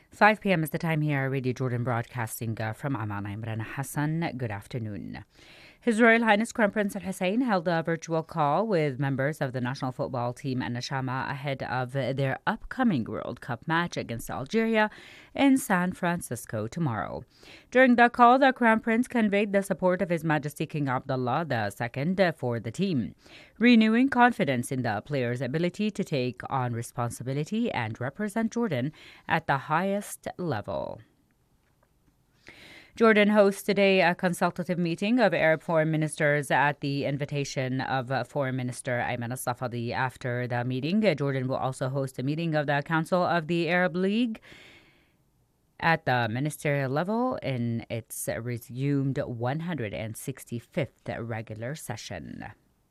5 p.m. is the time here, Radio Jordan Broadcasting from Amman. I'm Rana Hassan. Good afternoon. His Royal Highness Crown Prince Al Hussein held a virtual call with members of the national football team and Nashama ahead of their upcoming World Cup match against Algeria in San Francisco tomorrow. During the call, the Crown Prince conveyed the support of His Majesty King Abdullah II for the team, renewing confidence in the players' ability to take on responsibility and represent Jordan at the highest level. Jordan hosts today a consultative meeting of Arab foreign ministers at the invitation of Foreign Minister Ayman Al-Safadi. After the meeting, Jordan will also host a meeting of the Council of the Arab League at the ministerial level in its resumed 165th regular session.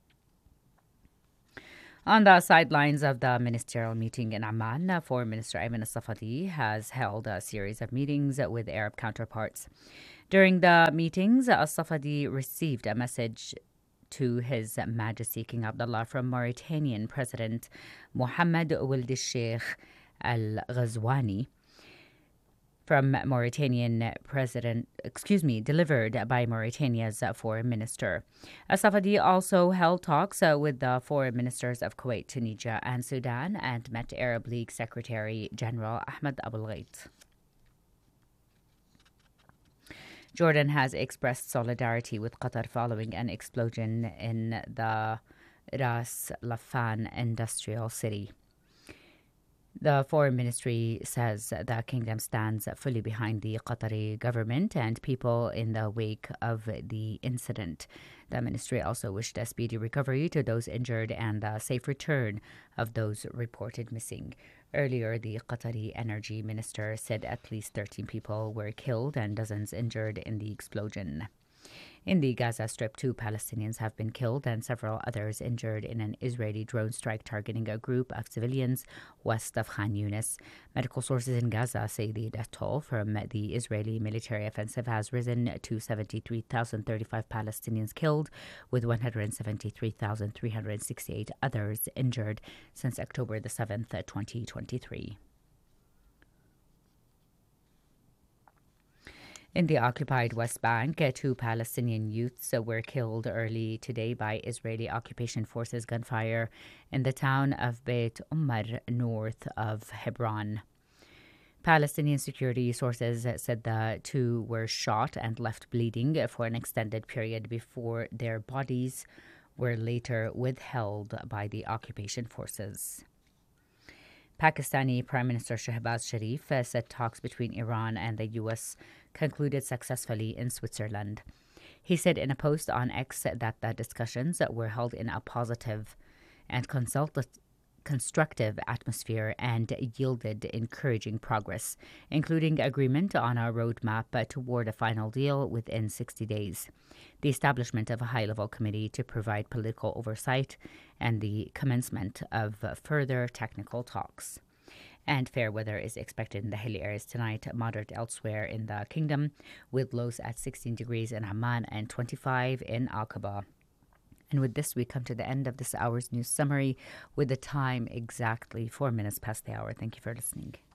On the sidelines of the ministerial meeting in Amman, Foreign Minister Ayman Al-Safadi has held a series of meetings with Arab counterparts. During the meetings, Al-Safadi received a message to His Majesty King Abdullah from Mauritanian President Mohammed Ould Sheikh Al Ghazwani. Delivered by Mauritania's foreign minister. Al-Safadi also held talks with the foreign ministers of Kuwait, Tunisia, and Sudan and met Arab League Secretary General Ahmed Abul Ghait. Jordan has expressed solidarity with Qatar following an explosion in the Ras Laffan industrial city. The Foreign Ministry says the kingdom stands fully behind the Qatari government and people in the wake of the incident. The ministry also wished a speedy recovery to those injured and the safe return of those reported missing. Earlier, the Qatari energy minister said at least 13 people were killed and dozens injured in the explosion. In the Gaza Strip, 2 Palestinians have been killed and several others injured in an Israeli drone strike targeting a group of civilians west of Khan Yunis. Medical sources in Gaza say the death toll from the Israeli military offensive has risen to 73,035 Palestinians killed, with 173,368 others injured since October the 7th, 2023. In the occupied West Bank, 2 Palestinian youths were killed early today by Israeli occupation forces gunfire in the town of Beit Umar, north of Hebron. Palestinian security sources said the 2 were shot and left bleeding for an extended period before their bodies were later withheld by the occupation forces. Pakistani Prime Minister Shehbaz Sharif said talks between Iran and the U.S. concluded successfully in Switzerland. He said in a post on X that the discussions were held in a positive and constructive atmosphere and yielded encouraging progress, including agreement on a roadmap toward a final deal within 60 days, the establishment of a high-level committee to provide political oversight, and the commencement of further technical talks. And fair weather is expected in the hilly areas tonight, moderate elsewhere in the kingdom, with lows at 16 degrees in Amman and 25 in Aqaba. And with this, we come to the end of this hour's news summary with the time exactly 4 minutes past the hour. Thank you for listening.